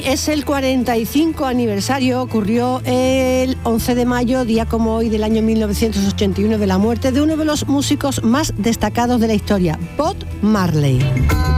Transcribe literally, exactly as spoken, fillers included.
es el cuarenta y cinco aniversario, ocurrió el once de mayo, día como hoy del año mil novecientos ochenta y uno, de la muerte de uno de los músicos más destacados de la historia, Bob Marley.